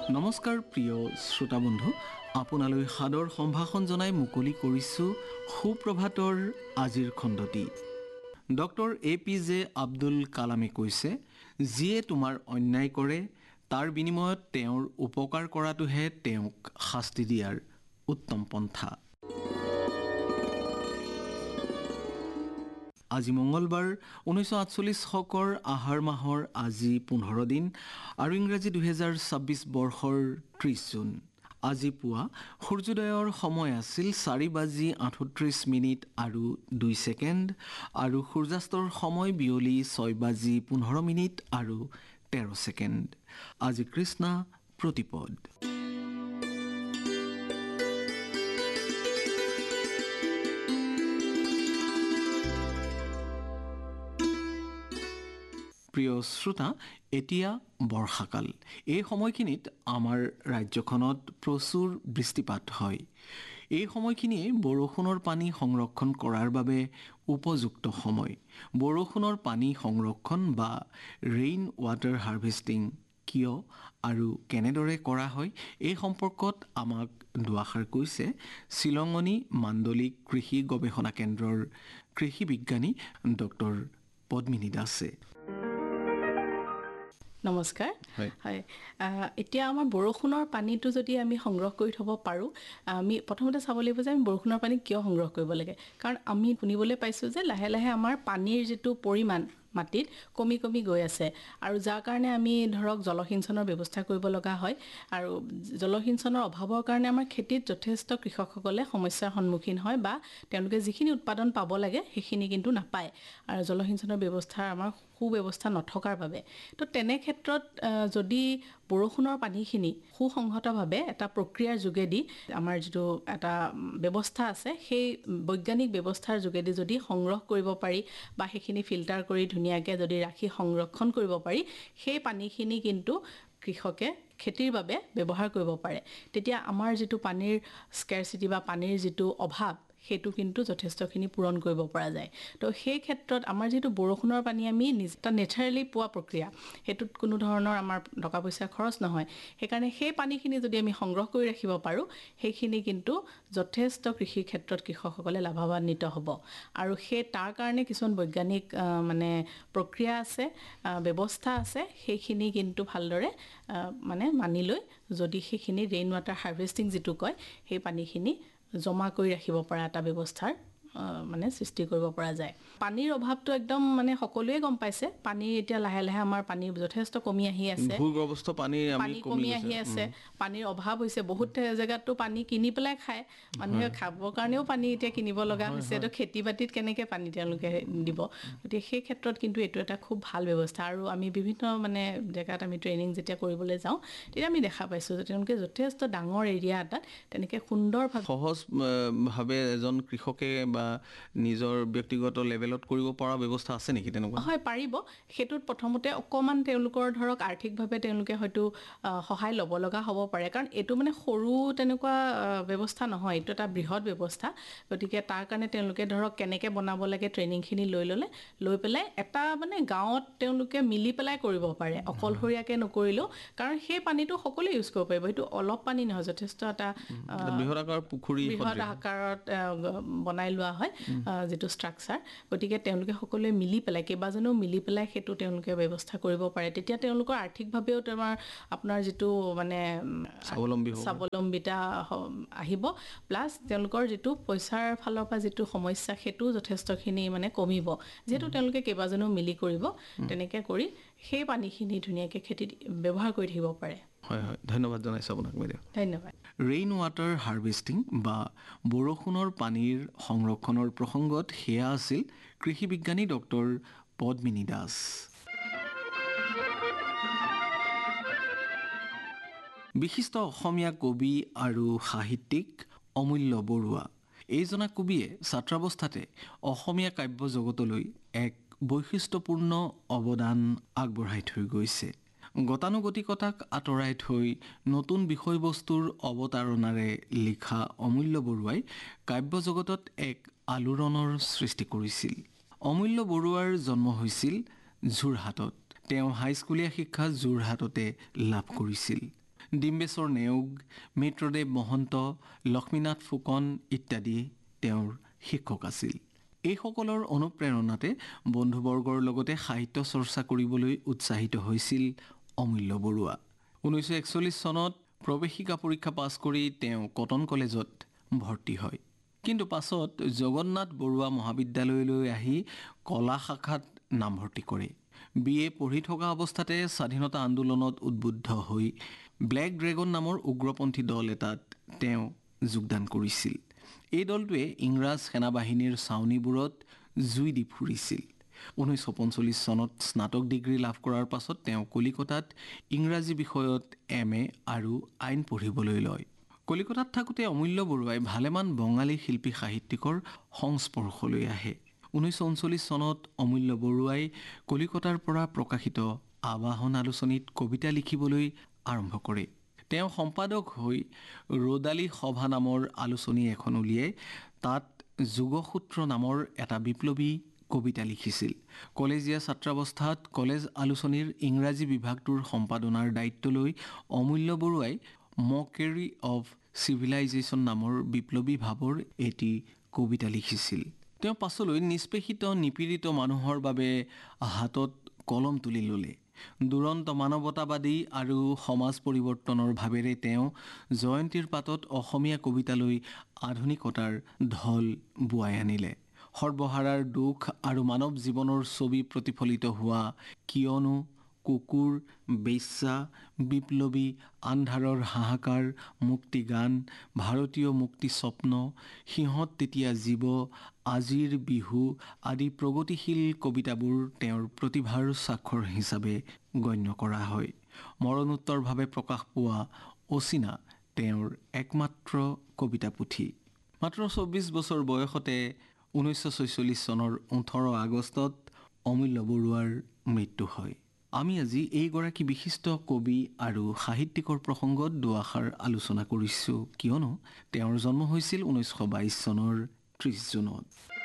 নমস্কাৰ প্ৰিয় শ্ৰোতা বন্ধু, আপোনালৈ সাদৰ সম্ভাষণ জনাই মুকলি কৰিছোঁ সুপ্ৰভাতৰ আজিৰ খণ্ডটি। ডক্টৰ APJ আব্দুল কালামে কৈছে, যিয়ে তোমাৰ অন্যায় কৰে তাৰ বিনিময়ত তেওঁৰ উপকাৰ কৰাটোহে তেওঁক শাস্তি দিয়াৰ উত্তম পন্থা। আজি মঙলবাৰ 1948 শকৰ আহাৰ মাহৰ আজি 15 দিন আৰু ইংৰাজী 2026 বৰ্ষৰ 30 জুন। আজি পুৱা সূৰ্যোদয়ৰ সময় আছিল 4:38 আৰু 2 ছেকেণ্ড আৰু সূৰ্যাস্তৰ সময় বিয়লি 6:15 আৰু 13 ছেকেণ্ড। আজি কৃষ্ণা প্ৰতিপদ। প্ৰিয় শ্ৰোতা, এতিয়া বৰ্ষাকাল। এই সময়খিনিত আমাৰ ৰাজ্যখনত প্ৰচুৰ বৃষ্টিপাত হয়। এই সময়খিনিয়ে বৰষুণৰ পানী সংৰক্ষণ কৰাৰ বাবে উপযুক্ত সময়। বৰষুণৰ পানী সংৰক্ষণ বা ৰেইন ৱাটাৰ হাৰ্ভেষ্টিং কিয় আৰু কেনেদৰে কৰা হয়, এই সম্পৰ্কত আমাক দুআষাৰ কৈছে শ্বিলঙনি মাণ্ডলিক কৃষি গৱেষণা কেন্দ্ৰৰ কৃষি বিজ্ঞানী ডক্টৰ পদ্মিনী দাসে। নমস্কাৰ। হয়, এতিয়া আমাৰ বৰষুণৰ পানীটো যদি আমি সংগ্ৰহ কৰি থ'ব পাৰোঁ, আমি প্ৰথমতে চাব লাগিব যে আমি বৰষুণৰ পানী কিয় সংগ্ৰহ কৰিব লাগে। কাৰণ আমি শুনিবলৈ পাইছোঁ যে লাহে লাহে আমাৰ পানীৰ যিটো পৰিমাণ মাটিত কমি কমি গৈ আছে, আৰু যাৰ কাৰণে আমি ধৰক জলসিঞ্চনৰ ব্যৱস্থা কৰিব লগা হয়। আৰু জলসিঞ্চনৰ অভাৱৰ কাৰণে আমাৰ খেতিত যথেষ্ট কৃষকসকলে সমস্যাৰ সন্মুখীন হয়, বা তেওঁলোকে যিখিনি উৎপাদন পাব লাগে সেইখিনি কিন্তু নাপায়, আৰু জলসিঞ্চনৰ ব্যৱস্থাৰ আমাৰ সুব্যৱস্থা নথকাৰ বাবে। তো তেনে ক্ষেত্ৰত যদি বৰষুণৰ পানীখিনি সুসংহতভাৱে এটা প্ৰক্ৰিয়াৰ যোগেদি আমাৰ যিটো এটা ব্যৱস্থা আছে, সেই বৈজ্ঞানিক ব্যৱস্থাৰ যোগেদি যদি সংগ্ৰহ কৰিব পাৰি বা সেইখিনি ফিল্টাৰ কৰি ধুনীয়াকৈ যদি ৰাখি সংৰক্ষণ কৰিব পাৰি, সেই পানীখিনি কিন্তু কৃষকে খেতিৰ বাবে ব্যৱহাৰ কৰিব পাৰে। তেতিয়া আমাৰ যিটো পানীৰ স্কেৰচিটি বা পানীৰ যিটো অভাৱ, সেইটো কিন্তু যথেষ্টখিনি পূৰণ কৰিব পৰা যায়। তো সেই ক্ষেত্ৰত আমাৰ যিটো বৰষুণৰ পানী আমি এটা নেচাৰেলি পোৱা প্ৰক্ৰিয়া, সেইটোত কোনো ধৰণৰ আমাৰ টকা পইচা খৰচ নহয়। সেইকাৰণে সেই পানীখিনি যদি আমি সংগ্ৰহ কৰি ৰাখিব পাৰোঁ, সেইখিনি কিন্তু যথেষ্ট কৃষিৰ ক্ষেত্ৰত কৃষকসকলে লাভান্বিত হ'ব। আৰু তাৰ কাৰণে কিছুমান বৈজ্ঞানিক প্ৰক্ৰিয়া আছে, ব্যৱস্থা আছে, সেইখিনি কিন্তু ভালদৰে মানি লৈ যদি সেইখিনি ৰেইন ৱাটাৰ হাৰ্ভেষ্টিং যিটো কয়, সেই পানীখিনি জমা কৰি ৰাখিব পৰা এটা ব্যৱস্থাৰ সৃষ্টি কৰিব পৰা যায়। পানীৰ অভাৱটো একদম সকলোৱে গম পাইছে। পানী এতিয়া লাহে লাহে আমাৰ পানী যথেষ্ট কমি আহি আছে, ভূগৰ্ভস্থ পানী কমি আহি আছে, পানীৰ অভাৱ হৈছে। বহুত জেগাততো পানী কিনি পেলাই খায়, মানুহে খাবৰ কাৰণেও পানী এতিয়া কিনিব লগা হৈছে। তো খেতি বাতিত কেনেকৈ পানী তেওঁলোকে দিব? গতিকে সেই ক্ষেত্ৰত কিন্তু এইটো এটা খুব ভাল ব্যৱস্থা। আৰু আমি বিভিন্ন জেগাত আমি ট্ৰেইনিং যেতিয়া কৰিবলৈ যাওঁ, তেতিয়া আমি দেখা পাইছোঁ যে তেওঁলোকে যথেষ্ট ডাঙৰ এৰিয়া এটাত তেনেকৈ সুন্দৰভাৱে সহজভাৱে এজন কৃষকে বা নিজৰ ব্যক্তিগত লেভেলত কৰিব পৰা ব্যৱস্থা আছে নেকি তেনেকুৱা? হয়, পাৰিব। সেইটোত প্ৰথমতে অকণমান তেওঁলোকৰ ধৰক আৰ্থিকভাৱে তেওঁলোকে হয়তো সহায় ল'ব লগা হ'ব পাৰে, কাৰণ এইটো সৰু তেনেকুৱা ব্যৱস্থা নহয়, এইটো এটা বৃহৎ ব্যৱস্থা। গতিকে তাৰ কাৰণে তেওঁলোকে ধৰক কেনেকৈ বনাব লাগে ট্ৰেইনিংখিনি লৈ পেলাই এটা গাঁৱত তেওঁলোকে মিলি পেলাই কৰিব পাৰে, অকলশৰীয়াকৈ নকৰিলেও। কাৰণ সেই পানীটো সকলোৱে ইউজ কৰিব পাৰিব। সেইটো অলপ পানী নহয়, যথেষ্ট এটা বৃহৎ আকাৰৰ পুখুৰী, বৃহৎ আকাৰত বনাই লোৱা হয় যিটো ষ্ট্ৰাকচাৰ। গতিকে তেওঁলোকে সকলোৱে মিলি পেলাই, কেইবাজনেও মিলি পেলাই সেইটো তেওঁলোকে ব্যৱস্থা কৰিব পাৰে। তেতিয়া তেওঁলোকৰ আৰ্থিকভাৱেও আপোনাৰ যিটো স্বাৱলম্বিতা আহিব, প্লাছ তেওঁলোকৰ যিটো পইচাৰ ফালৰ পৰা যিটো সমস্যা, সেইটোও যথেষ্টখিনি কমিব, যিহেতু তেওঁলোকে কেইবাজনেও মিলি কৰিব। তেনেকৈ কৰি সেই পানীখিনি ধুনীয়াকৈ খেতিত ব্যৱহাৰ কৰি থাকিব পাৰে। হয় হয়, ধন্যবাদ জনাইছোঁ আপোনাক বাইদেউ। ধন্যবাদ। ৰেইন ৱাটাৰ হাৰ্ভেষ্টিং বা বৰষুণৰ পানীৰ সংৰক্ষণৰ প্ৰসংগত সেয়া আছিল কৃষি বিজ্ঞানী ডক্টৰ পদ্মিনী দাস। বিশিষ্ট অসমীয়া কবি আৰু সাহিত্যিক অমূল্য বৰুৱা। এইজনা কবিয়ে ছাত্ৰাৱস্থাতে অসমীয়া কাব্য জগতলৈ এক বৈশিষ্ট্যপূৰ্ণ অৱদান আগবঢ়াই থৈ গৈছে। গতানুগতিকতাক আঁতৰাই থৈ নতুন বিষয়বস্তুৰ অৱতাৰণাৰে লিখা অমূল্য বৰুৱাই কাব্য জগতত এক আলোড়নৰ সৃষ্টি কৰিছিল। অমূল্য বৰুৱাৰ জন্ম হৈছিল যোৰহাটত। তেওঁ হাইস্কুলীয়া শিক্ষা যোৰহাটতে লাভ কৰিছিল। ডিম্বেশ্বৰ নেওগ, মিত্ৰদেৱ মহন্ত, লক্ষ্মীনাথ ফুকন ইত্যাদি তেওঁৰ শিক্ষক আছিল। এইসকলৰ অনুপ্ৰেৰণাতে বন্ধুবৰ্গৰ লগতে সাহিত্য চৰ্চা কৰিবলৈ উৎসাহিত হৈছিল অমূল্য বৰুৱা। 1941 চনত প্ৰৱেশিকা পৰীক্ষা পাছ কৰি তেওঁ কটন কলেজত ভৰ্তি হয়। কিন্তু পাছত জগন্নাথ বৰুৱা মহাবিদ্যালয়লৈ আহি কলা শাখাত নামভৰ্তি কৰে। BA পঢ়ি থকা অৱস্থাতে স্বাধীনতা আন্দোলনত উদ্বুদ্ধ হৈ ব্লেক ড্ৰেগন নামৰ উগ্ৰপন্থী দল এটাত তেওঁ যোগদান কৰিছিল। এই দলটোৱে ইংৰাজ সেনাবাহিনীৰ ছাউনীবোৰত জুই দি ফুৰিছিল। 1945 চনত স্নাতক ডিগ্ৰী লাভ কৰাৰ পাছত তেওঁ কলিকতাত ইংৰাজী বিষয়ত MA আৰু আইন পঢ়িবলৈ লয়। কলিকতাত থাকোঁতে অমূল্য বৰুৱাই ভালেমান বঙালী শিল্পী সাহিত্যিকৰ সংস্পৰ্শলৈ আহে। 1939 চনত অমূল্য বৰুৱাই কলিকতাৰ পৰা প্ৰকাশিত আবাহন আলোচনীত কবিতা লিখিবলৈ আৰম্ভ কৰে। তেওঁ সম্পাদক হৈ ৰ'দালি সভা নামৰ আলোচনী এখন উলিয়াই তাত যোগসূত্ৰ নামৰ এটা বিপ্লৱী কবিতা লিখিছিল। কলেজীয়া ছাত্ৰাৱস্থাত কলেজ আলোচনীৰ ইংৰাজী বিভাগটোৰ সম্পাদনাৰ দায়িত্ব লৈ অমূল্য বৰুৱাই মকেৰী অৱ চিভিলাইজেশ্যন নামৰ বিপ্লৱী ভাৱৰ এটি কবিতা লিখিছিল। তেওঁ পাছলৈ নিষ্পেষিত নিপীড়িত মানুহৰ বাবে হাতত কলম তুলি ল'লে। দুৰন্ত মানৱতাবাদী আৰু সমাজ পৰিৱৰ্তনৰ ভাৱেৰে তেওঁ জয়ন্তীৰ পাতত অসমীয়া কবিতালৈ আধুনিকতাৰ ঢল বোৱাই আনিলে। সৰ্বহাৰাৰ দুখ আৰু মানৱ জীৱনৰ ছবি প্ৰতিফলিত হোৱা কিয়নো, কুকুৰ, বেশ্যা, বিপ্লৱী, আন্ধাৰৰ হাহাকাৰ, মুক্তিগান, ভাৰতীয় মুক্তি স্বপ্ন, সিহঁত তেতিয়া জীৱ, আজিৰ বিহু আদি প্ৰগতিশীল কবিতাবোৰ তেওঁৰ প্ৰতিভাৰ স্বাক্ষৰ হিচাপে গণ্য কৰা হয়। মৰণোত্তৰভাৱে প্ৰকাশ পোৱা অচিনা তেওঁৰ একমাত্ৰ কবিতা পুথি। মাত্ৰ 24 বছৰ বয়সতে 1946 চনৰ 18 আগষ্টত অমূল্য বৰুৱাৰ মৃত্যু হয়। আমি আজি এইগৰাকী বিশিষ্ট কবি আৰু সাহিত্যিকৰ প্ৰসংগত দুআষাৰ আলোচনা কৰিছোঁ, কিয়নো তেওঁৰ জন্ম হৈছিল 1922 চনৰ 30 জুনত।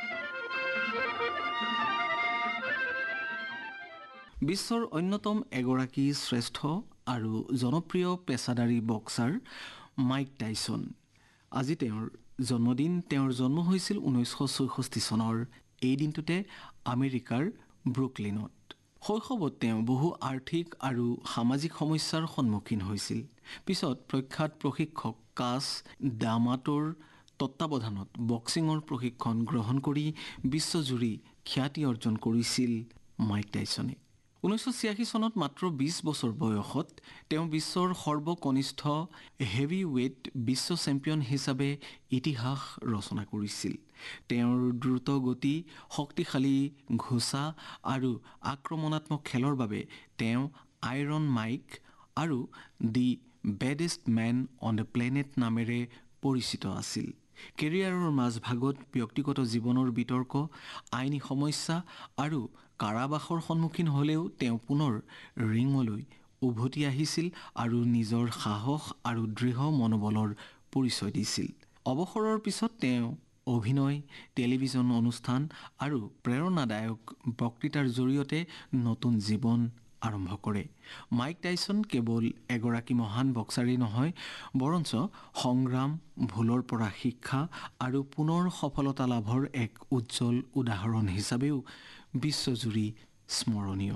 বিশ্বৰ অন্যতম এগৰাকী শ্ৰেষ্ঠ আৰু জনপ্ৰিয় পেছাদাৰী বক্সাৰ মাইক টাইছন। আজি তেওঁৰ জন্মদিন। তেওঁৰ জন্ম হৈছিল 1964 চনৰ এই দিনটোতে আমেৰিকাৰ ব্ৰুকলিনত। শৈশৱত তেওঁ বহু আৰ্থিক আৰু সামাজিক সমস্যাৰ সন্মুখীন হৈছিল। পিছত প্ৰখ্যাত প্ৰশিক্ষক কাছ ডামাটোৰ তত্বাৱধানত বক্সিঙৰ প্ৰশিক্ষণ গ্ৰহণ কৰি বিশ্বজুৰি খ্যাতি অৰ্জন কৰিছিল মাইক টাইছনে। 1986 চনত মাত্ৰ 20 বছৰ বয়সত তেওঁ বিশ্বৰ সৰ্বকনিষ্ঠ হেভিৱেইট বিশ্ব চেম্পিয়ন হিচাপে ইতিহাস ৰচনা কৰিছিল। তেওঁৰ দ্ৰুত গতি, শক্তিশালী ঘোচা আৰু আক্ৰমণাত্মক খেলৰ বাবে তেওঁ আইৰণ মাইক আৰু দি বেডেষ্ট মেন অন দ্য প্লেনেট নামেৰে পৰিচিত আছিল। কেৰিয়াৰৰ মাজভাগত ব্যক্তিগত জীৱনৰ বিতৰ্ক, আইনী সমস্যা আৰু কাৰাবাসৰ সন্মুখীন হ'লেও তেওঁ পুনৰ ৰিঙলৈ উভতি আহিছিল আৰু নিজৰ সাহস আৰু দৃঢ় মনোবলৰ পৰিচয় দিছিল। অৱসৰৰ পিছত তেওঁ অভিনয়, টেলিভিছন অনুষ্ঠান আৰু প্ৰেৰণাদায়ক বক্তৃতাৰ জৰিয়তে নতুন জীৱন আৰম্ভ কৰে। মাইক টাইছন কেৱল এগৰাকী মহান বক্সাৰেই নহয়, বৰঞ্চ সংগ্ৰাম, ভুলৰ পৰা শিক্ষা আৰু পুনৰ সফলতা লাভৰ এক উজ্জ্বল উদাহৰণ হিচাপেও বিশ্বজুৰি স্মৰণীয়।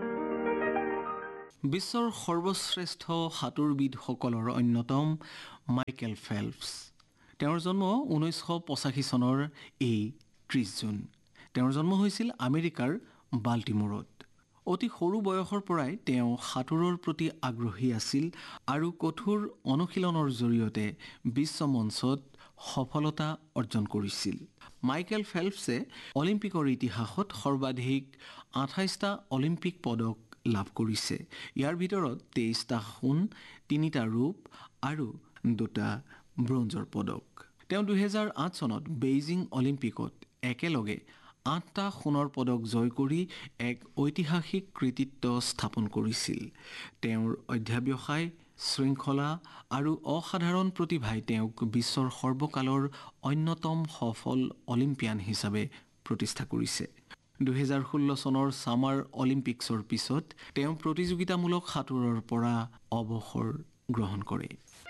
বিশ্বৰ সৰ্বশ্ৰেষ্ঠ সাঁতোৰবিদসকলৰ অন্যতম মাইকেল ফেল্পছ। তেওঁৰ জন্ম 1985 চনৰ এই 30 জুন। তেওঁৰ জন্ম হৈছিল আমেৰিকাৰ বাল্টিমোৰত। অতি সৰু বয়সৰ পৰাই তেওঁ সাঁতোৰৰ প্ৰতি আগ্ৰহী আছিল আৰু কঠোৰ অনুশীলনৰ জৰিয়তে বিশ্ব মঞ্চত সফলতা অৰ্জন কৰিছিল। মাইকেল ফেল্পছে অলিম্পিকৰ ইতিহাসত সৰ্বাধিক 28টা অলিম্পিক পদক লাভ কৰিছে। ইয়াৰ ভিতৰত 23টা সোণ, 3টা ৰূপ আৰু 2টা ব্ৰঞ্জৰ পদক। তেওঁ 2008 চনত বেইজিং অলিম্পিকত একেলগে 8টা সোণৰ পদক জয় কৰি এক ঐতিহাসিক কৃতিত্ব স্থাপন কৰিছিল। তেওঁৰ অধ্যাৱসায়, শৃংখলা আৰু অসাধাৰণ প্ৰতিভাই তেওঁক বিশ্বৰ সৰ্বকালৰ অন্যতম সফল অলিম্পিয়ান হিচাপে প্ৰতিষ্ঠা কৰিছে। 2016 চনৰ ছামাৰ অলিম্পিকছৰ পিছত তেওঁ প্ৰতিযোগিতামূলক সাঁতোৰৰ পৰা অৱসৰ গ্ৰহণ কৰে।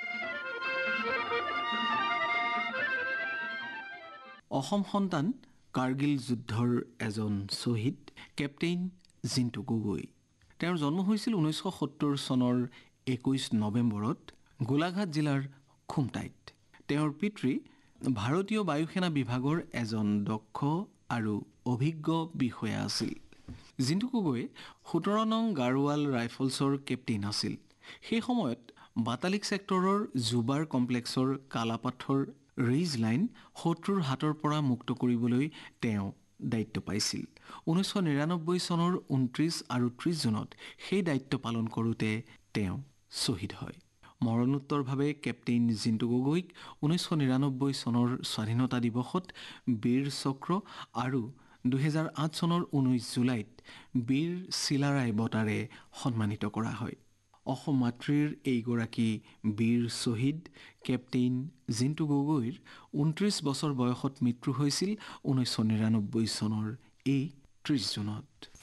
অসম সন্তান কাৰ্গিল যুদ্ধৰ এজন শ্বহীদ কেপ্টেইন জিন্তু গগৈ। তেওঁৰ জন্ম হৈছিল 1970 চনৰ 21 নৱেম্বৰত গোলাঘাট জিলাৰ খুমটাইত। তেওঁৰ পিতৃ ভাৰতীয় বায়ুসেনা বিভাগৰ এজন দক্ষ আৰু অভিজ্ঞ বিষয়া আছিল। জিন্তু গগৈ 17 নং গাৰৱাল ৰাইফলছৰ কেপ্টেইন আছিল। সেই সময়ত বাটালিক ছেক্টৰৰ জুবাৰ কমপ্লেক্সৰ কালাপাথৰ ৰিজ লাইন শত্ৰুৰ হাতৰ পৰা মুক্ত কৰিবলৈ তেওঁ দায়িত্ব পাইছিল। 1999 চনৰ 29 আৰু 30 জুনত সেই দায়িত্ব পালন কৰোঁতে তেওঁ শ্বহীদ হয়। মৰণোত্তৰভাৱে কেপ্টেইন জিন্তু গগৈক 1999 চনৰ স্বাধীনতা দিৱসত বীৰ চক্ৰ আৰু 2008 চনৰ 19 জুলাইত বীৰ চিলাৰাই বঁটাৰে সন্মানিত কৰা হয়। অসম মাতৃৰ এইগৰাকী বীৰ শ্বহীদ কেপ্টেইন জিন্তু গগৈৰ 29 বছৰ বয়সত মৃত্যু হৈছিল 1999 চনৰ এই 30 জুনত।